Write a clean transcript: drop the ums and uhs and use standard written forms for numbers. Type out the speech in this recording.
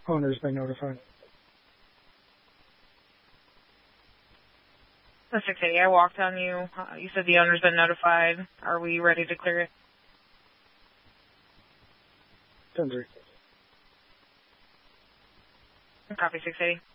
Owner's been notified. The 680, I walked on you. You said the owner's been notified. Are we ready to clear it? 10-3. Copy, 680.